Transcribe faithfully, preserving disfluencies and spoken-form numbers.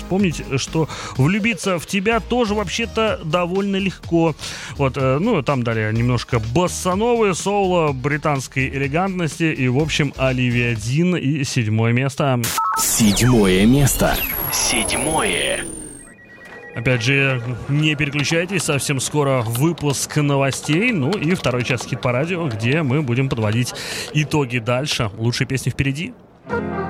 вспомнить, что влюбиться в тебя тоже вообще-то довольно легко. Вот, ну, там далее немножко боссановые, соула, британской элегантности и, в общем, Оливия Дин и седьмое место. Седьмое место. Седьмое. Опять же, не переключайтесь, совсем скоро выпуск новостей, ну и второй час хит по радио, где мы будем подводить итоги дальше. Лучшие песни впереди.